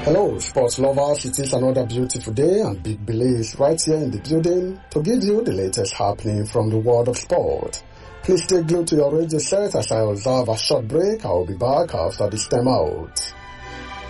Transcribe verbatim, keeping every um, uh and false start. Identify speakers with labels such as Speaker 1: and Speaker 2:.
Speaker 1: Hello, sports lovers. It is another beautiful day, and Big Billy is right here in the building to give you the latest happening from the world of sport. Please stay glued to your radio set as I observe a short break. I will be back after this time out.